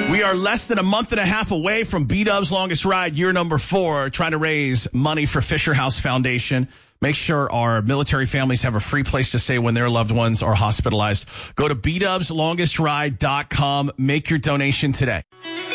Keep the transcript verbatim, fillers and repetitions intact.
We are less than a month and a half away from B-Dub's Longest Ride, year number four, trying to raise money for Fisher House Foundation. Make sure our military families have a free place to stay when their loved ones are hospitalized. Go to b dubs longest ride dot com. Make your donation today.